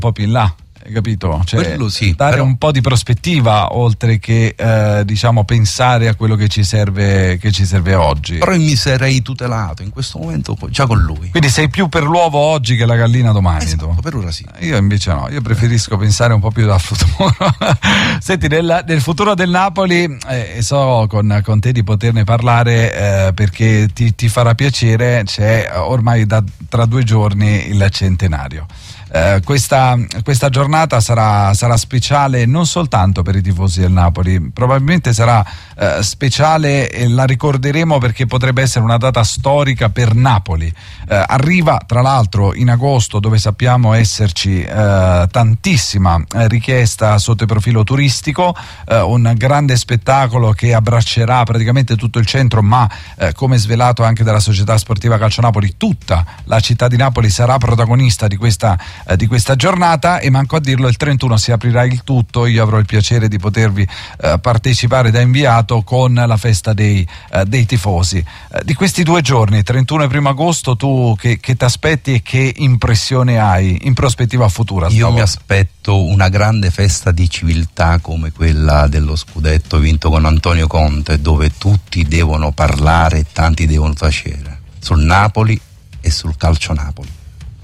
po' più in là. Hai capito? Cioè, quello sì, dare un po' di prospettiva oltre che diciamo pensare a quello che ci serve oggi. Però mi sarei tutelato in questo momento già con lui. Quindi sei più per l'uovo oggi che la gallina domani? Esatto, per ora sì. Io invece no, io preferisco pensare un po' più dal futuro. Senti, del futuro del Napoli so con te di poterne parlare perché ti farà piacere. C'è ormai tra 2 giorni il centenario. Questa giornata sarà speciale non soltanto per i tifosi del Napoli, probabilmente sarà speciale e la ricorderemo perché potrebbe essere una data storica per Napoli. Arriva tra l'altro in agosto, dove sappiamo esserci tantissima richiesta sotto il profilo turistico, un grande spettacolo che abbraccerà praticamente tutto il centro, ma come svelato anche dalla società sportiva Calcio Napoli, tutta la città di Napoli sarà protagonista di questa giornata, e manco a dirlo, il 31 si aprirà il tutto. Io avrò il piacere di potervi partecipare da inviato con la festa dei tifosi. Di questi 2 giorni, 31 e 1 agosto, tu che ti aspetti e che impressione hai in prospettiva futura? Io mi aspetto una grande festa di civiltà come quella dello scudetto vinto con Antonio Conte, dove tutti devono parlare, tanti devono tacere sul Napoli e sul calcio Napoli.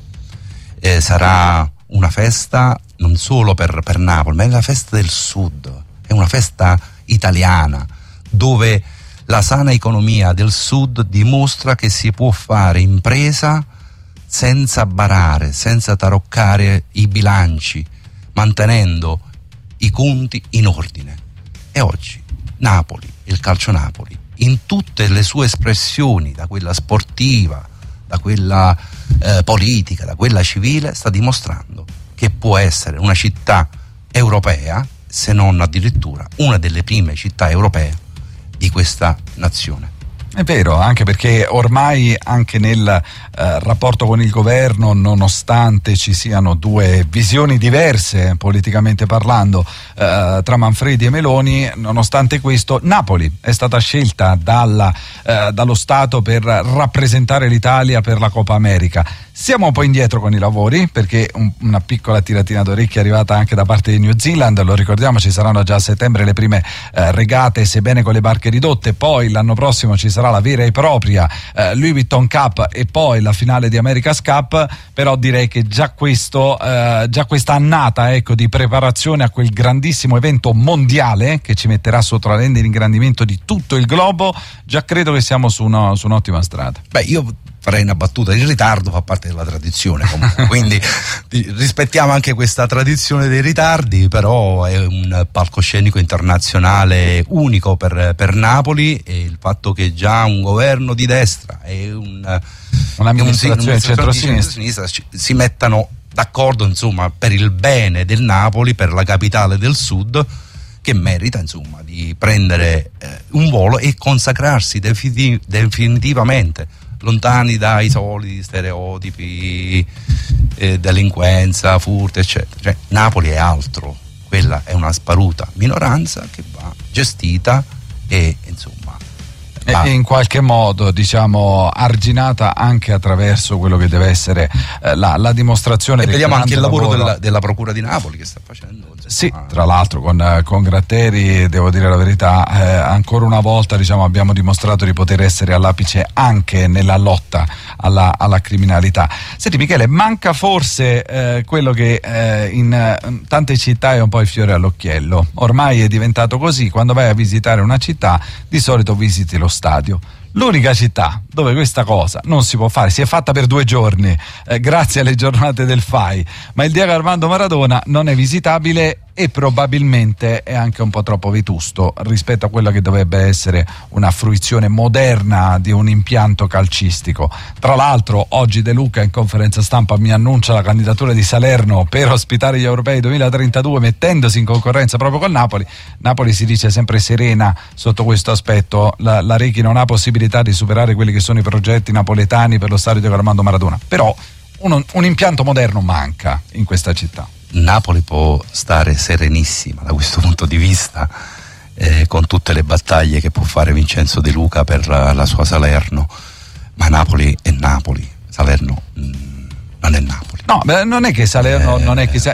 Sarà una festa non solo per Napoli, ma è la festa del Sud, è una festa italiana dove la sana economia del Sud dimostra che si può fare impresa senza barare, senza taroccare i bilanci, mantenendo i conti in ordine. E oggi Napoli, il calcio Napoli, in tutte le sue espressioni, da quella sportiva, da quella politica, da quella civile, sta dimostrando che può essere una città europea, se non addirittura una delle prime città europee di questa nazione. È vero, anche perché ormai anche nel rapporto con il governo, nonostante ci siano 2 visioni diverse politicamente parlando tra Manfredi e Meloni, nonostante questo Napoli è stata scelta dallo Stato per rappresentare l'Italia per la Coppa America. Siamo un po' indietro con i lavori perché una piccola tiratina d'orecchia è arrivata anche da parte di New Zealand, lo ricordiamo, ci saranno già a settembre le prime regate, sebbene con le barche ridotte, poi l'anno prossimo ci sarà la vera e propria Louis Vuitton Cup e poi la finale di America's Cup. Però direi che già questa annata di preparazione a quel grandissimo evento mondiale che ci metterà sotto la lente di ingrandimento di tutto il globo, già credo che siamo su un'ottima strada. Beh, io farei una battuta: il ritardo fa parte della tradizione comunque, quindi rispettiamo anche questa tradizione dei ritardi, però è un palcoscenico internazionale unico per Napoli, e il fatto che già un governo di destra e un'amministrazione centro-sinistra si mettano d'accordo, insomma, per il bene del Napoli, per la capitale del Sud, che merita, insomma, di prendere un volo e consacrarsi definitivamente lontani dai soliti stereotipi, delinquenza, furto, eccetera. Cioè, Napoli è altro, quella è una sparuta minoranza che va gestita e, insomma, e in qualche modo, diciamo, arginata anche attraverso quello che deve essere la dimostrazione. E vediamo anche il lavoro della Procura di Napoli che sta facendo. Sì, tra l'altro con Gratteri, devo dire la verità, ancora una volta, diciamo, abbiamo dimostrato di poter essere all'apice anche nella lotta alla criminalità. Senti Michele, manca forse quello che in tante città è un po' il fiore all'occhiello. Ormai è diventato così: quando vai a visitare una città di solito visiti lo stadio. L'unica città dove questa cosa non si può fare, si è fatta per 2 giorni grazie alle giornate del FAI, ma il Diego Armando Maradona non è visitabile e probabilmente è anche un po' troppo vetusto rispetto a quella che dovrebbe essere una fruizione moderna di un impianto calcistico. Tra l'altro oggi De Luca in conferenza stampa mi annuncia la candidatura di Salerno per ospitare gli europei 2032, mettendosi in concorrenza proprio col Napoli. Napoli si dice sempre serena sotto questo aspetto, la Rechi non ha possibilità di superare quelli che sono i progetti napoletani per lo stadio di Armando Maradona, però un impianto moderno manca in questa città. Napoli può stare serenissima da questo punto di vista, con tutte le battaglie che può fare Vincenzo De Luca per la sua Salerno, ma Napoli è Napoli, Salerno non è Napoli. No, non è che Salerno non è che sia,